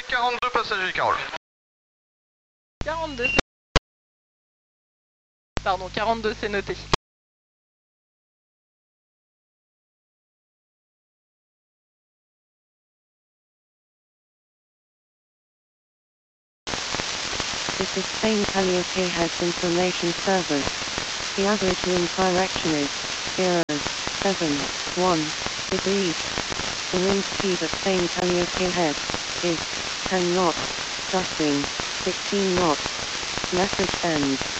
42 passagers, Carole. 42, pardon, 42 c'est noté. This is Spain Calliope Heads Information Service. The average wind direction is 071 degrees. The wind speed at Spain Calliope Head is 10 knots, gusting 16 knots. Message ends.